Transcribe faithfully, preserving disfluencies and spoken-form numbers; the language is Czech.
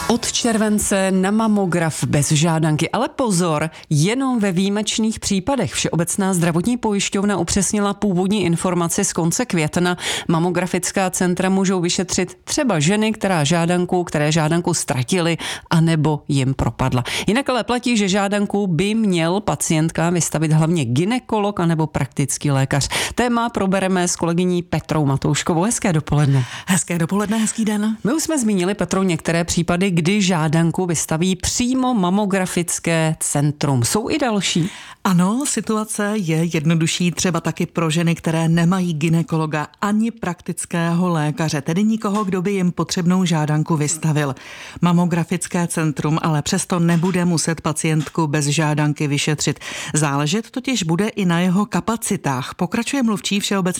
Od července na mamograf bez žádanky, ale pozor, jenom ve výjimečných případech. Všeobecná zdravotní pojišťovna upřesnila původní informaci z konce května. Mamografická centra můžou vyšetřit třeba ženy, která žádanku, které žádanku ztratily, anebo jim propadla. Jinak ale platí, že žádanku by měl pacientka vystavit hlavně gynekolog anebo praktický lékař. Téma probereme s kolegyní Petrou Matouškovou. Hezké dopoledne. Hezké dopoledne, hezký den. My už jsme zmínili, Petro, některé případy, kdy žádanku vystaví přímo mamografické centrum. Jsou i další? Ano, situace je jednodušší třeba taky pro ženy, které nemají gynekologa ani praktického lékaře, tedy nikoho, kdo by jim potřebnou žádanku vystavil. Mamografické centrum ale přesto nebude muset pacientku bez žádanky vyšetřit. Záležet totiž bude i na jeho kapacitách. Pokračuje mluvčí Všeobecné